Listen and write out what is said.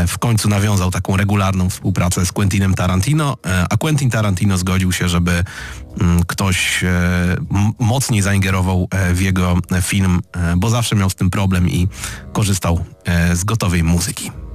w końcu nawiązał taką regularną współpracę z Quentinem Tarantino, a Quentin Tarantino zgodził się, żeby ktoś mocniej zaingerował w jego film, bo zawsze miał z tym problem i korzystał z gotowej muzyki.